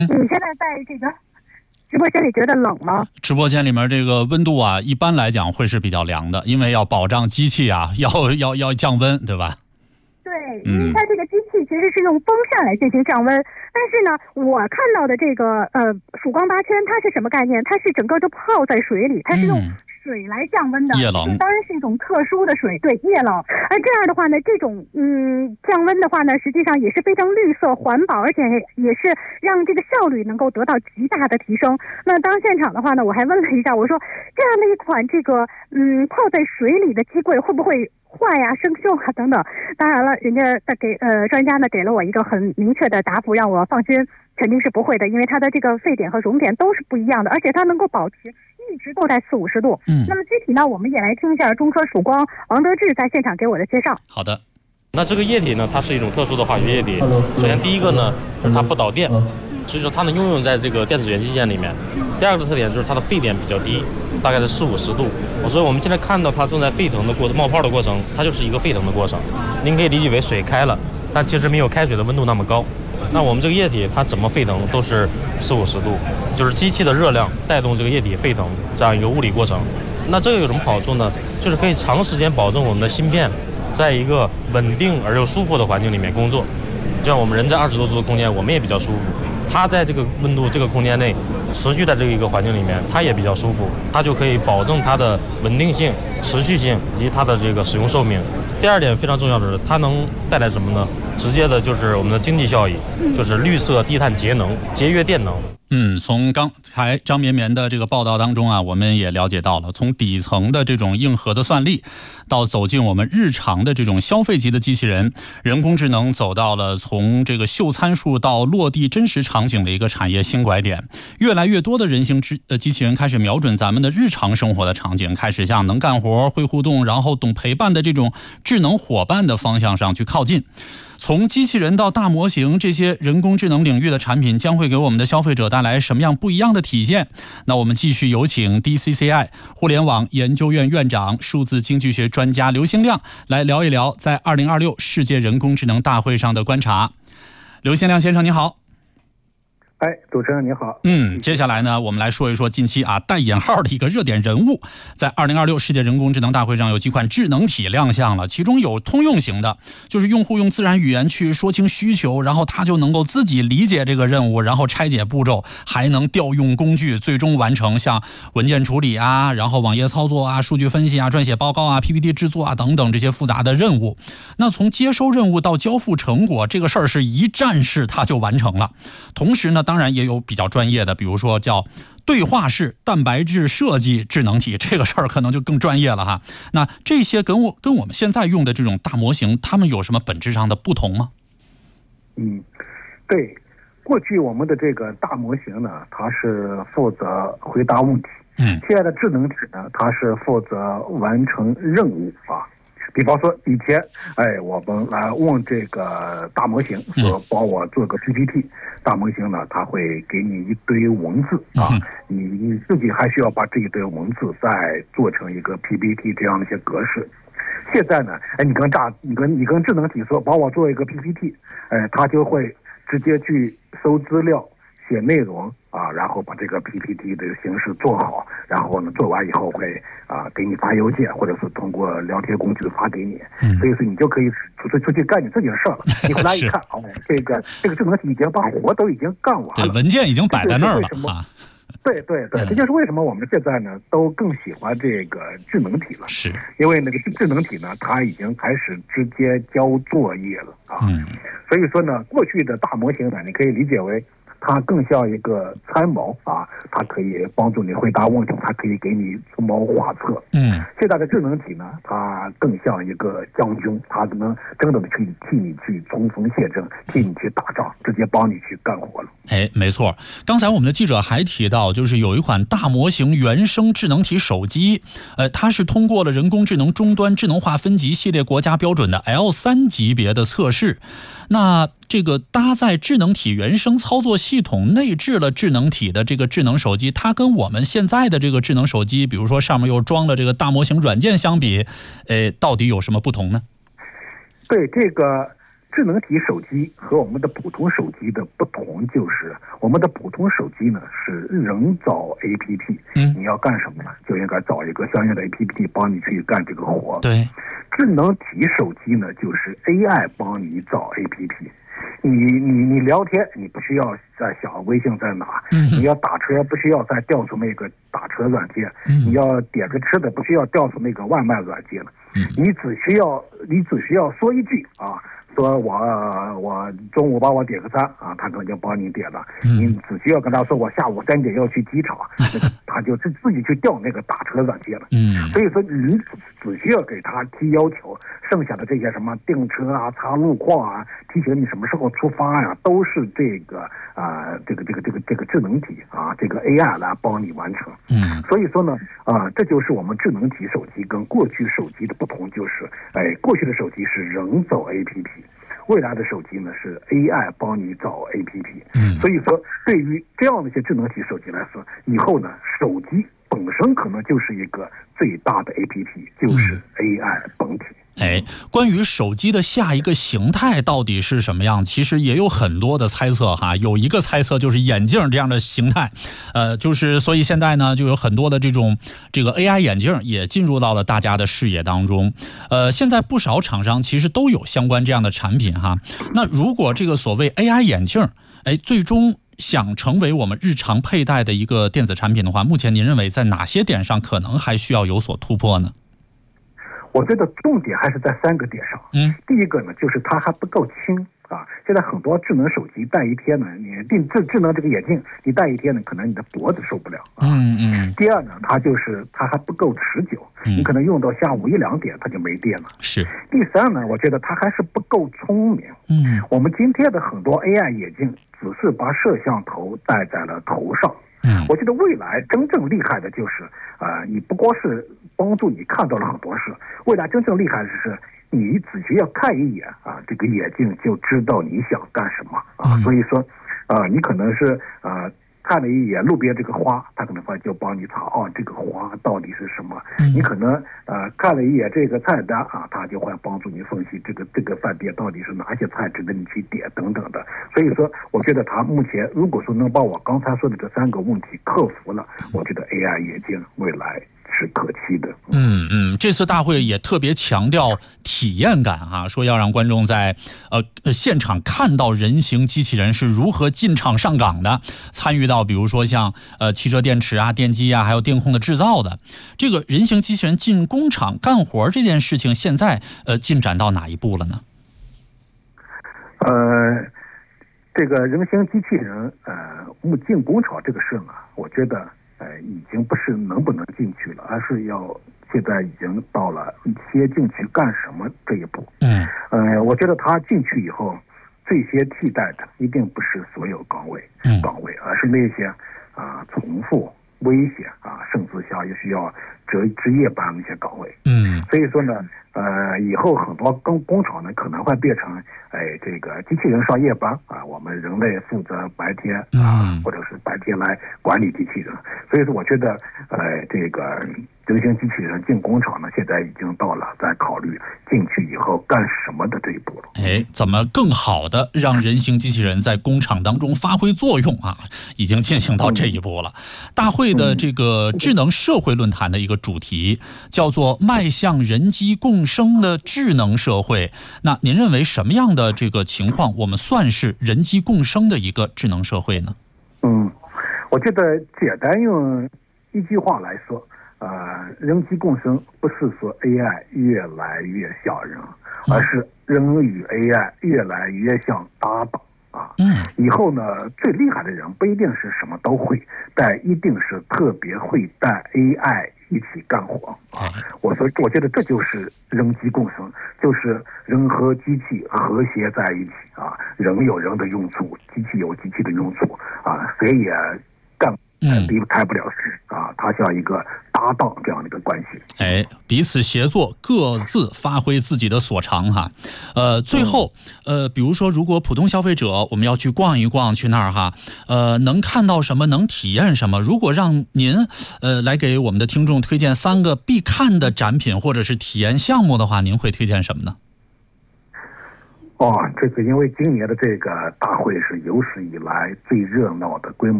你现在在这个直播间里觉得冷吗？ 直播间里面这个温度啊，一般来讲会是比较凉的，因为要保障机器啊，要降温，对吧？ 对，因为它这个机器其实是用风扇来进行降温，但是呢，我看到的这个曙光8圈，它是什么概念？它是整个就泡在水里，它是用水来降温的， 液冷， 当然是一种特殊的水，对，液冷。而这样的话呢，这种降温的话呢，实际上也是非常绿色环保，而且也是让这个效率能够得到极大的提升。那当现场的话呢，我还问了一下，我说这样的一款这个泡在水里的机柜会不会坏呀、生锈啊等等？当然了，人家专家呢给了我一个很明确的答复，让我放心，肯定是不会的，因为它的这个沸点和熔点都是不一样的，而且它能够保持一直都在40-50度。那么具体呢，我们也来听一下中科曙光王德志在现场给我的介绍。 好的。 那这个液体呢，它是一种特殊的化学液体。首先第一个呢，就是它不导电，所以说它能应用在这个电子元器件里面。第二个特点就是它的沸点比较低，大概是40-50度。所以我们现在看到它正在沸腾的冒泡的过程，它就是一个沸腾的过程。您可以理解为水开了，但其实没有开水的温度那么高。那我们这个液体它怎么沸腾都是40-50度，就是机器的热量带动这个液体沸腾这样一个物理过程。那这个有什么好处呢？就是可以长时间保证我们的芯片在一个稳定而又舒服的环境里面工作。就像我们人在20多度的空间，我们也比较舒服。它在这个温度、这个空间内持续在这一个环境里面，它也比较舒服，它就可以保证它的稳定性、持续性以及它的这个使用寿命。第二点非常重要的是，它能带来什么呢？直接的就是我们的经济效益，就是绿色低碳节能、节约电能。 从刚才张绵绵的这个报道当中啊，我们也了解到了，从底层的这种硬核的算力，到走进我们日常的这种消费级的机器人，人工智能走到了从这个秀参数到落地真实场景的一个产业新拐点。越来越多的人形机器人开始瞄准咱们的日常生活的场景，开始向能干活、会互动，然后懂陪伴的这种智能伙伴的方向上去靠近。从机器人到大模型，这些人工智能领域的产品将会给我们的消费者带来什么样不一样的体现？那我们继续有请 DCCI 互联网研究院院长、数字经济学专家刘兴亮来聊一聊在2026世界人工智能大会上的观察。刘兴亮先生，你好。 主持人你好。 接下来呢，我们来说一说近期带引号的一个热点人物。在2026世界人工智能大会上，有几款智能体亮相了，其中有通用型的，就是用户用自然语言去说清需求，然后他就能够自己理解这个任务，然后拆解步骤，还能调用工具，最终完成像文件处理啊，然后网页操作啊，数据分析啊，撰写报告啊， PPT 制作啊等等这些复杂的任务。那从接收任务到交付成果，这个事儿是一站式它就完成了。同时呢，当然也有比较专业的，比如说叫对话式蛋白质设计智能体，这个事儿可能就更专业了哈。那这些跟我们现在用的这种大模型，它们有什么本质上的不同吗？ 对，过去我们的这个大模型呢，它是负责回答问题，现在的智能体呢，它是负责完成任务啊。比方说以前我们来问这个大模型说帮我做个 PPT，大模型呢它会给你一堆文字啊，你自己还需要把这一堆文字再做成一个 PPT 这样的一些格式。现在呢你跟智能体说帮我做一个 PPT，它就会直接去搜资料、写内容啊，然后把这个 PPT 的形式做好，然后呢做完以后会给你发邮件，或者是通过聊天工具发给你，所以说你就可以出去干你自己的事儿了。你回来一看，这个智能体已经把活都已经干完了， 对，文件已经摆在那儿了啊。 对，这就是为什么我们现在呢都更喜欢这个智能体了， 是因为那个智能体呢，它已经开始直接交作业了啊。所以说呢，过去的大模型呢，你可以理解为它更像一个参谋啊，它可以帮助你回答问题，它可以给你出谋划策。现在的智能体呢，它更像一个将军，它能真的去替你去冲锋陷阵，替你去打仗，直接帮你去干活了。 没错。刚才我们的记者还提到，就是有一款大模型原生智能体手机，它是通过了人工智能终端智能化分级系列国家标准的 L3级别的测试。那这个搭载智能体原生操作系统内置了智能体的这个智能手机，它跟我们现在的这个智能手机，比如说上面又装了这个大模型软件相比，到底有什么不同呢？ 对，这个智能体手机和我们的普通手机的不同就是，我们的普通手机呢是人造 APP，你要干什么呢？就应该找一个相应的 APP 帮你去干这个活。 对， 智能体手机呢就是 AI 帮你找 APP。你聊天，你不需要再想微信在哪；你要打车，不需要再调出那个打车软件；你要点个吃的，不需要调出那个外卖软件了。你只需要说一句啊，说我中午帮我点个餐啊，他可能就帮你点了。你只需要跟他说我下午3点要去机场，他就自己去调那个打车软件了。所以说你只需要给他提要求，剩下的这些什么订车啊、查路况啊、提醒你什么时候出发呀，都是这个智能体啊，这个 AI 来帮你完成。所以说呢这就是我们智能体手机跟过去手机的不同，就是过去的手机是人造 APP， 未来的手机呢是 AI 帮你找 APP。所以说对于这样的一些智能体手机来说，以后呢手机本身可能就是一个最大的 APP， 就是 AI 本体。 关于手机的下一个形态到底是什么样，其实也有很多的猜测哈。有一个猜测就是眼镜这样的形态，所以现在呢就有很多的这个 AI 眼镜也进入到了大家的视野当中。现在不少厂商其实都有相关这样的产品哈。那如果这个所谓 AI 眼镜，最终想成为我们日常佩戴的一个电子产品的话，目前您认为在哪些点上可能还需要有所突破呢？ 我觉得重点还是在3个点上。第一个呢，就是它还不够轻啊。现在很多智能手机戴一天呢，你智能这个眼镜你戴一天呢，可能你的脖子受不了啊。第二呢，它还不够持久，你可能用到下午1、2点它就没电了。 是。 第三呢，我觉得它还是不够聪明。我们今天的很多 AI 眼镜只是把摄像头戴在了头上。我觉得未来真正厉害的就是你不光是帮助你看到了很多事，未来真正厉害的是你只需要看一眼这个眼镜就知道你想干什么所以说你可能是看了一眼路边这个花，他可能会就帮你查这个花到底是什么。你可能看了一眼这个菜单他就会帮助你分析这个饭店到底是哪些菜值得你去点等等的。所以说我觉得他目前如果说能把我刚才说的这3个问题克服了，我觉得 AI 眼镜未来是可期的。 这次大会也特别强调体验感说要让观众在现场看到人形机器人是如何进场上岗的，参与到比如说像汽车电池电机还有电控的制造的。这个人形机器人进工厂干活这件事情，现在进展到哪一步了呢？ 这个人形机器人进工厂这个事呢，我觉得已经不是能不能进去了，而是现在已经到了先进去干什么这一步。我觉得他进去以后，最先替代的一定不是所有岗位，而是那些重复、危险甚至也需要值夜班那些岗位。所以说呢，以后很多工厂呢可能会变成这个机器人上夜班我们人类负责白天或者是白天来管理机器人。所以说我觉得这个人形机器人进工厂呢，现在已经到了在考虑进去以后干什么的这一步了。 怎么更好的让人形机器人在工厂当中发挥作用已经进行到这一步了。大会的这个智能社会论坛的一个主题叫做迈向人机共生的智能社会。那您认为什么样的这个情况我们算是人机共生的一个智能社会呢？ 我觉得简单用一句话来说，人机共生不是说 AI 越来越像人，而是人与 AI 越来越像搭档以后呢，最厉害的人不一定是什么都会，但一定是特别会带 AI 一起干活我觉得这就是人机共生，就是人和机器和谐在一起人有人的用处，机器有机器的用处谁也离开不了事它像一个搭档这样的一个关系。 彼此协作，各自发挥自己的所长最后比如说如果普通消费者我们要去逛一逛，去那儿能看到什么，能体验什么？如果让您来给我们的听众推荐3个必看的展品或者是体验项目的话，您会推荐什么呢？ 这个因为今年的这个大会是有史以来最热闹的规模